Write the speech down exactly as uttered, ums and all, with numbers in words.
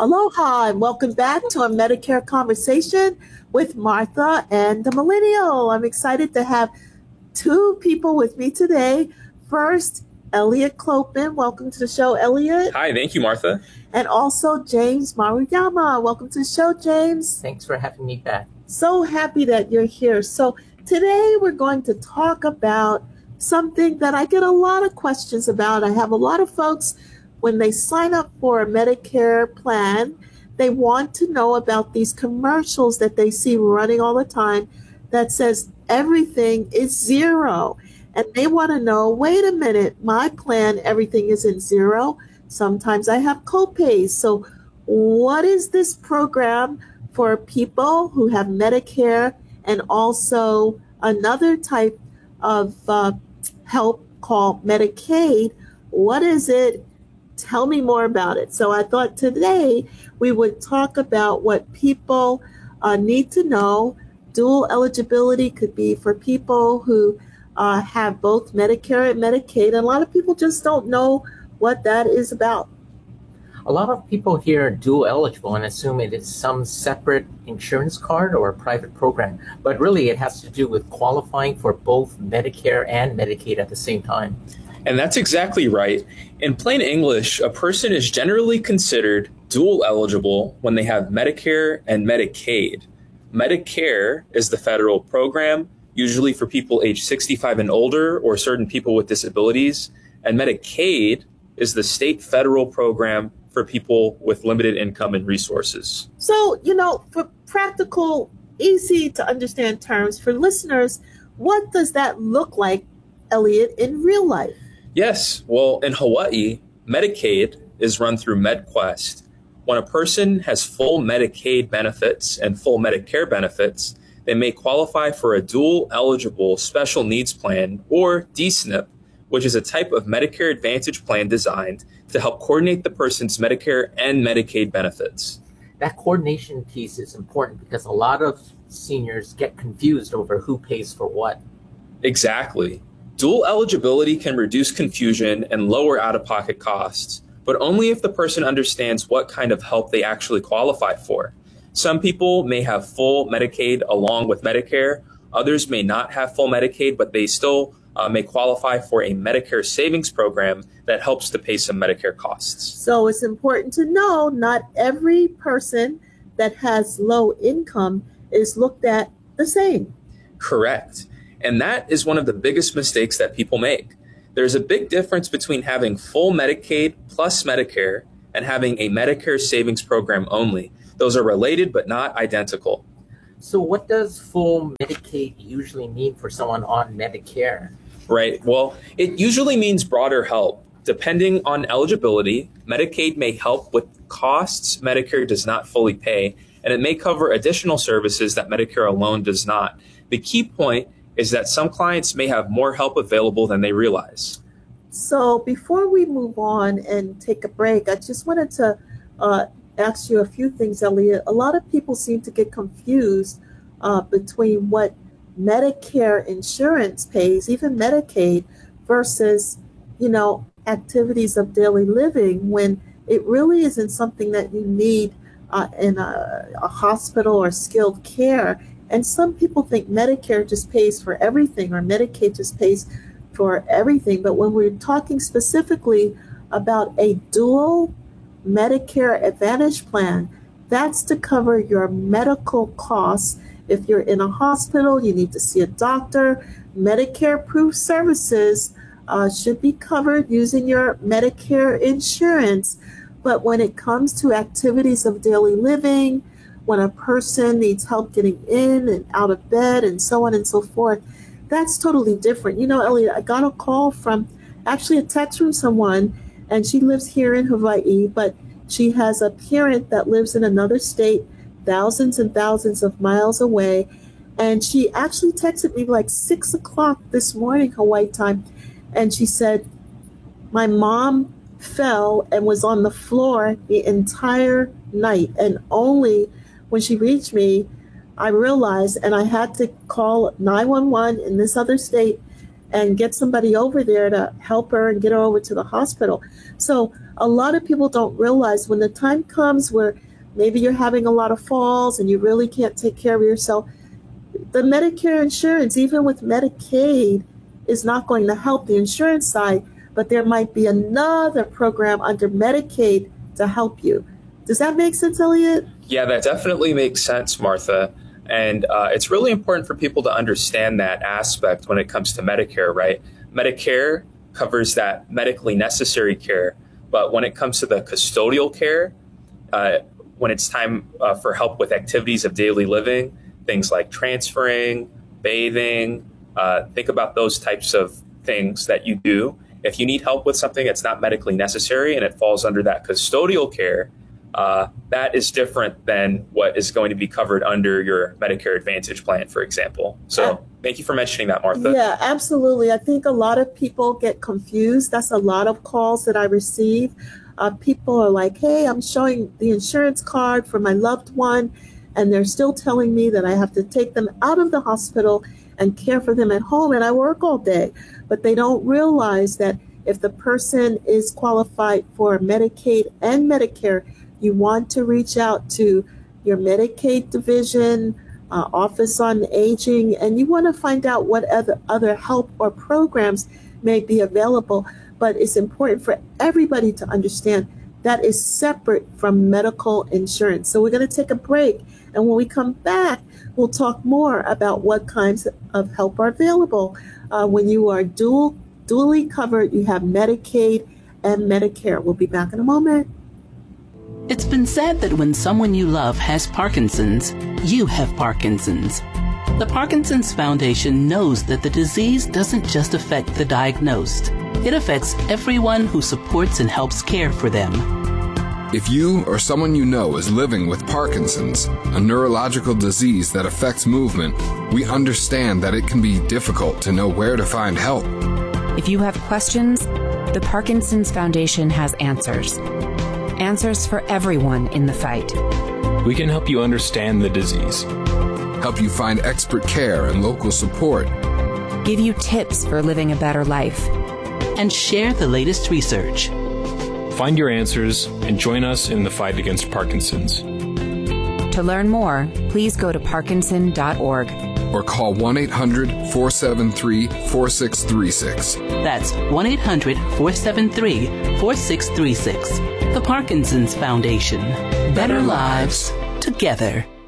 Aloha and welcome back to a Medicare conversation with Martha and the Millennial. I'm excited to have two people with me today. First, Elliot Clopin. Welcome to the show, Elliot. Hi, thank you, Martha. And also James Maruyama. Welcome to the show, James. Thanks for having me back. So happy that you're here. So today we're going to talk about something that I get a lot of questions about. I have a lot of folks, when they sign up for a Medicare plan, they want to know about these commercials that they see running all the time that says everything is zero. And they want to know, wait a minute, my plan, everything isn't zero. Sometimes I have copays. So what is this program for people who have Medicare and also another type of uh, help called Medicaid? What is it? Tell me more about it. So I thought today we would talk about what people uh, need to know. Dual eligibility could be for people who uh, have both Medicare and Medicaid. And a lot of people just don't know what that is about. A lot of people hear dual eligible and assume it is some separate insurance card or a private program. But really, it has to do with qualifying for both Medicare and Medicaid at the same time. And that's exactly right. In plain English, a person is generally considered dual eligible when they have Medicare and Medicaid. Medicare is the federal program, usually for people age sixty-five and older or certain people with disabilities. And Medicaid is the state federal program for people with limited income and resources. So, you know, for practical, easy to understand terms for listeners, what does that look like, Elliot, in real life? Yes. Well, in Hawaii, Medicaid is run through MedQuest. When a person has full Medicaid benefits and full Medicare benefits, they may qualify for a dual eligible special needs plan, or D S N P, which is a type of Medicare Advantage plan designed to help coordinate the person's Medicare and Medicaid benefits. That coordination piece is important because a lot of seniors get confused over who pays for what. Exactly. Dual eligibility can reduce confusion and lower out-of-pocket costs, but only if the person understands what kind of help they actually qualify for. Some people may have full Medicaid along with Medicare. Others may not have full Medicaid, but they still uh, may qualify for a Medicare savings program that helps to pay some Medicare costs. So it's important to know not every person that has low income is looked at the same. Correct. And that is one of the biggest mistakes that people make. There's a big difference between having full Medicaid plus Medicare and having a Medicare savings program only. Those are related but not identical. So what does full Medicaid usually mean for someone on Medicare? Right. Well, it usually means broader help. Depending on eligibility, Medicaid may help with costs Medicare does not fully pay, and it may cover additional services that Medicare alone does not. The key point is that some clients may have more help available than they realize. So before we move on and take a break, I just wanted to uh, ask you a few things, Elliot. A lot of people seem to get confused uh, between what Medicare insurance pays, even Medicaid, versus, you know, activities of daily living, when it really isn't something that you need uh, in a, a hospital or skilled care. And some people think Medicare just pays for everything or Medicaid just pays for everything. But when we're talking specifically about a dual Medicare Advantage plan, that's to cover your medical costs. If you're in a hospital, you need to see a doctor. Medicare-approved services uh, should be covered using your Medicare insurance. But when it comes to activities of daily living, when a person needs help getting in and out of bed and so on and so forth, that's totally different. You know, Elliot, I got a call from, actually a text from someone, and she lives here in Hawaii, but she has a parent that lives in another state, thousands and thousands of miles away. And she actually texted me like six o'clock this morning, Hawaii time. And she said, my mom fell and was on the floor the entire night, and only when she reached me, I realized, and I had to call nine one one in this other state and get somebody over there to help her and get her over to the hospital. So a lot of people don't realize when the time comes where maybe you're having a lot of falls and you really can't take care of yourself, the Medicare insurance, even with Medicaid, is not going to help the insurance side, but there might be another program under Medicaid to help you. Does that make sense, Elliot? Yeah, that definitely makes sense, Martha. And uh, it's really important for people to understand that aspect when it comes to Medicare, right? Medicare covers that medically necessary care. But when it comes to the custodial care, uh, when it's time uh, for help with activities of daily living, things like transferring, bathing, uh, think about those types of things that you do. If you need help with something that's not medically necessary and it falls under that custodial care, uh, that is different than what is going to be covered under your Medicare Advantage plan, for example. So uh, thank you for mentioning that, Martha. Yeah, absolutely. I think a lot of people get confused. That's a lot of calls that I receive. Uh, people are like, hey, I'm showing the insurance card for my loved one, and they're still telling me that I have to take them out of the hospital and care for them at home, and I work all day. But they don't realize that if the person is qualified for Medicaid and Medicare, you want to reach out to your Medicaid division, uh, Office on Aging, and you want to find out what other, other help or programs may be available. But it's important for everybody to understand that is separate from medical insurance. So we're going to take a break. And when we come back, we'll talk more about what kinds of help are available. Uh, when you are dual, dually covered, you have Medicaid and Medicare. We'll be back in a moment. It's been said that when someone you love has Parkinson's, you have Parkinson's. The Parkinson's Foundation knows that the disease doesn't just affect the diagnosed. It affects everyone who supports and helps care for them. If you or someone you know is living with Parkinson's, a neurological disease that affects movement, we understand that it can be difficult to know where to find help. If you have questions, the Parkinson's Foundation has answers. Answers for everyone in the fight. We can help you understand the disease, help you find expert care and local support, give you tips for living a better life, and share the latest research. Find your answers and join us in the fight against Parkinson's. To learn more, please go to parkinson dot org or call one eight hundred, four seven three, four six three six. That's one eight hundred, four seven three, four six three six. The Parkinson's Foundation. Better lives together.